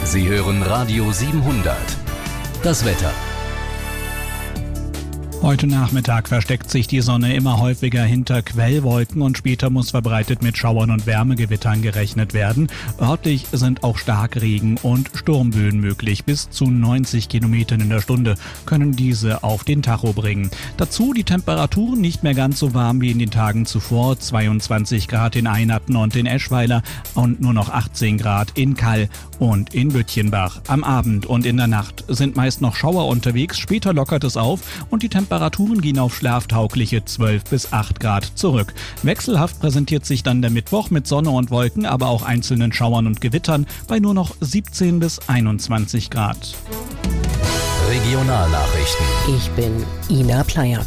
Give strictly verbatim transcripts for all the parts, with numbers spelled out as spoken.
Sie hören Radio siebenhundert. Das Wetter. Heute Nachmittag versteckt sich die Sonne immer häufiger hinter Quellwolken und später muss verbreitet mit Schauern und Wärmegewittern gerechnet werden. Örtlich sind auch Starkregen und Sturmböen möglich. Bis zu neunzig Kilometern in der Stunde können diese auf den Tacho bringen. Dazu die Temperaturen nicht mehr ganz so warm wie in den Tagen zuvor. zweiundzwanzig Grad in Einatten und in Eschweiler und nur noch achtzehn Grad in Kall und in Böttchenbach. Am Abend und in der Nacht sind meist noch Schauer unterwegs. Später lockert es auf und die Temperaturen Temperaturen gehen auf schlaftaugliche zwölf bis acht Grad zurück. Wechselhaft präsentiert sich dann der Mittwoch mit Sonne und Wolken, aber auch einzelnen Schauern und Gewittern bei nur noch siebzehn bis einundzwanzig Grad. Regionalnachrichten. Ich bin Ina Pleyer.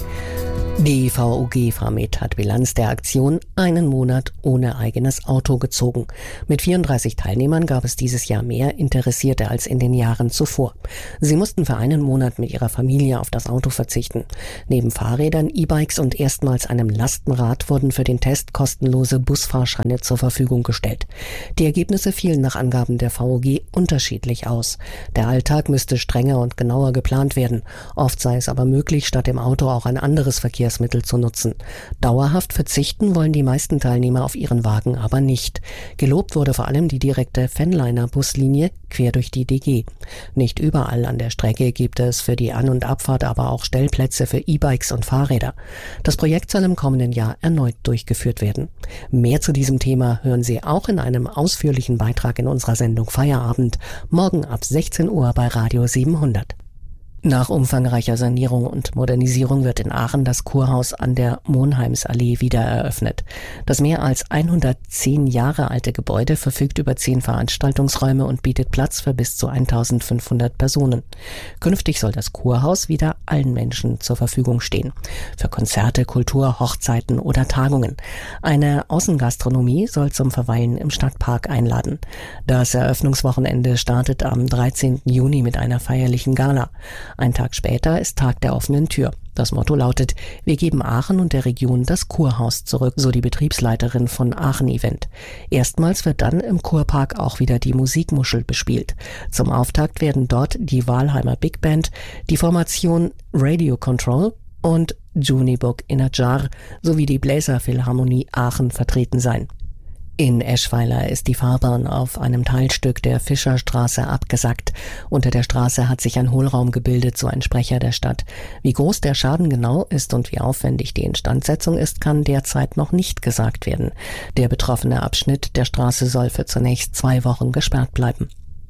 Die V U G Framet hat Bilanz der Aktion einen Monat ohne eigenes Auto gezogen. Mit vierunddreißig Teilnehmern gab es dieses Jahr mehr Interessierte als in den Jahren zuvor. Sie mussten für einen Monat mit ihrer Familie auf das Auto verzichten. Neben Fahrrädern, E-Bikes und erstmals einem Lastenrad wurden für den Test kostenlose Busfahrscheine zur Verfügung gestellt. Die Ergebnisse fielen nach Angaben der V U G unterschiedlich aus. Der Alltag müsste strenger und genauer geplant werden. Oft sei es aber möglich, statt dem Auto auch ein anderes Verkehrsmittel zu nutzen. Dauerhaft verzichten wollen die meisten Teilnehmer auf ihren Wagen aber nicht. Gelobt wurde vor allem die direkte Fenliner-Buslinie quer durch die D G. Nicht überall an der Strecke gibt es für die An- und Abfahrt aber auch Stellplätze für E-Bikes und Fahrräder. Das Projekt soll im kommenden Jahr erneut durchgeführt werden. Mehr zu diesem Thema hören Sie auch in einem ausführlichen Beitrag in unserer Sendung Feierabend, morgen ab sechzehn Uhr bei Radio siebenhundert. Nach umfangreicher Sanierung und Modernisierung wird in Aachen das Kurhaus an der Monheimsallee wieder eröffnet. Das mehr als hundertzehn Jahre alte Gebäude verfügt über zehn Veranstaltungsräume und bietet Platz für bis zu eintausendfünfhundert Personen. Künftig soll das Kurhaus wieder allen Menschen zur Verfügung stehen. Für Konzerte, Kultur, Hochzeiten oder Tagungen. Eine Außengastronomie soll zum Verweilen im Stadtpark einladen. Das Eröffnungswochenende startet am dreizehnten Juni mit einer feierlichen Gala. Ein Tag später ist Tag der offenen Tür. Das Motto lautet: Wir geben Aachen und der Region das Kurhaus zurück, so die Betriebsleiterin von Aachen Event. Erstmals wird dann im Kurpark auch wieder die Musikmuschel bespielt. Zum Auftakt werden dort die Walheimer Big Band, die Formation Radio Control und Junibug in a Jar sowie die Bläserphilharmonie Aachen vertreten sein. In Eschweiler ist die Fahrbahn auf einem Teilstück der Fischerstraße abgesackt. Unter der Straße hat sich ein Hohlraum gebildet, so ein Sprecher der Stadt. Wie groß der Schaden genau ist und wie aufwendig die Instandsetzung ist, kann derzeit noch nicht gesagt werden. Der betroffene Abschnitt der Straße soll für zunächst zwei Wochen gesperrt bleiben.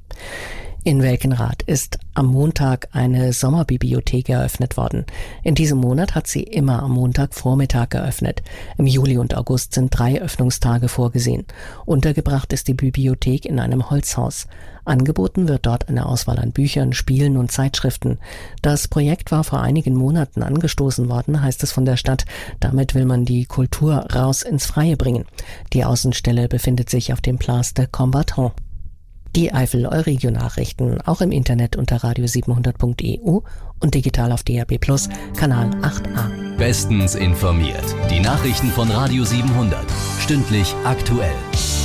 In Welkenrath ist am Montag eine Sommerbibliothek eröffnet worden. In diesem Monat hat sie immer am Montagvormittag geöffnet. Im Juli und August sind drei Öffnungstage vorgesehen. Untergebracht ist die Bibliothek in einem Holzhaus. Angeboten wird dort eine Auswahl an Büchern, Spielen und Zeitschriften. Das Projekt war vor einigen Monaten angestoßen worden, heißt es von der Stadt. Damit will man die Kultur raus ins Freie bringen. Die Außenstelle befindet sich auf dem Place de Combattant. Die Eifel-Euregio-Nachrichten auch im Internet unter radio siebenhundert punkt e u und digital auf D A B plus, Kanal acht a. Bestens informiert. Die Nachrichten von Radio siebenhundert. Stündlich aktuell.